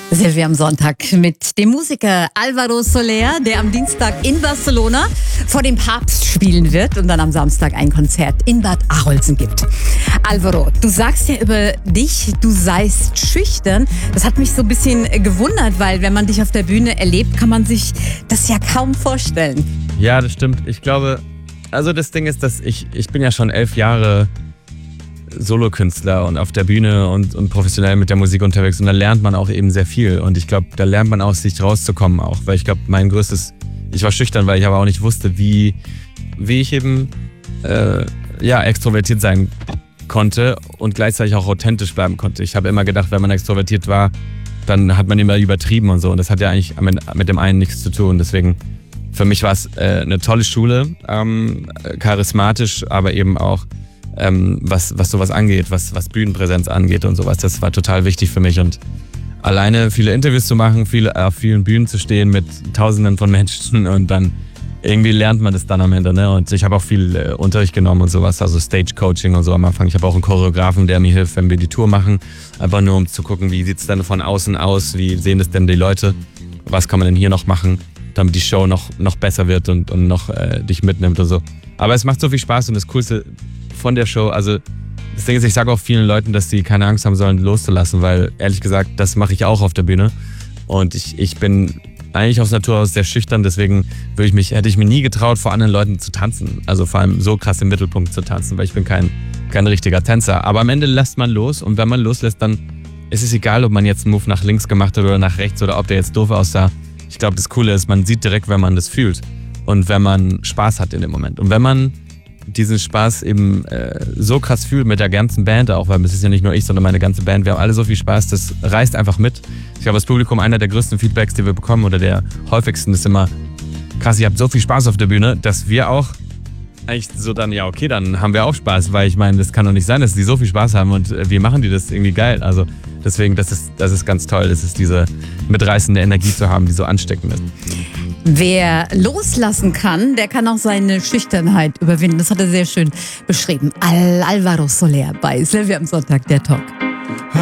Silvia am Sonntag mit dem Musiker Álvaro Soler, der am Dienstag in Barcelona vor dem Papst spielen wird und dann am Samstag ein Konzert in Bad Arolsen gibt. Álvaro, du sagst ja über dich, du seist schüchtern. Das hat mich so ein bisschen gewundert, weil wenn man dich auf der Bühne erlebt, kann man sich das ja kaum vorstellen. Ja, das stimmt. Ich glaube, also das Ding ist, dass ich bin ja schon 11 Jahre Solokünstler und auf der Bühne und professionell mit der Musik unterwegs und da lernt man auch eben sehr viel und ich glaube, da lernt man auch, sich rauszukommen auch, weil ich glaube, ich war schüchtern, weil ich aber auch nicht wusste, wie ich eben extrovertiert sein konnte und gleichzeitig auch authentisch bleiben konnte. Ich habe immer gedacht, wenn man extrovertiert war, dann hat man immer übertrieben und so und das hat ja eigentlich mit dem einen nichts zu tun, deswegen für mich war es eine tolle Schule, charismatisch, aber eben auch was sowas angeht, was Bühnenpräsenz angeht und sowas. Das war total wichtig für mich und alleine viele Interviews zu machen, auf vielen Bühnen zu stehen mit Tausenden von Menschen und dann irgendwie lernt man das dann am Ende. Ne? Und ich habe auch viel Unterricht genommen und sowas, also Stage-Coaching und so am Anfang. Ich habe auch einen Choreografen, der mir hilft, wenn wir die Tour machen, einfach nur um zu gucken, wie sieht es denn von außen aus, wie sehen das denn die Leute, was kann man denn hier noch machen, damit die Show noch besser wird und noch dich mitnimmt und so. Aber es macht so viel Spaß und das Coolste von der Show, also das Ding ist, ich sage auch vielen Leuten, dass sie keine Angst haben sollen, loszulassen, weil ehrlich gesagt, das mache ich auch auf der Bühne und ich bin eigentlich aus Natur aus sehr schüchtern, deswegen hätte ich mir nie getraut, vor anderen Leuten zu tanzen, also vor allem so krass im Mittelpunkt zu tanzen, weil ich bin kein richtiger Tänzer, aber am Ende lässt man los und wenn man loslässt, dann ist es egal, ob man jetzt einen Move nach links gemacht hat oder nach rechts oder ob der jetzt doof aussah. Ich glaube, das Coole ist, man sieht direkt, wenn man das fühlt und wenn man Spaß hat in dem Moment und wenn man diesen Spaß eben so krass fühlt mit der ganzen Band auch, weil es ist ja nicht nur ich, sondern meine ganze Band, wir haben alle so viel Spaß, das reißt einfach mit. Ich glaube, das Publikum, einer der größten Feedbacks, die wir bekommen oder der häufigsten ist immer, krass, ihr habt so viel Spaß auf der Bühne, dass wir auch eigentlich so dann, ja okay, dann haben wir auch Spaß, weil ich meine, das kann doch nicht sein, dass die so viel Spaß haben und wie machen die das irgendwie geil, also deswegen, das ist ganz toll, das ist diese mitreißende Energie zu haben, die so ansteckend ist. Wer loslassen kann, der kann auch seine Schüchternheit überwinden. Das hat er sehr schön beschrieben. Álvaro Soler bei Silvia am Sonntag, der Talk.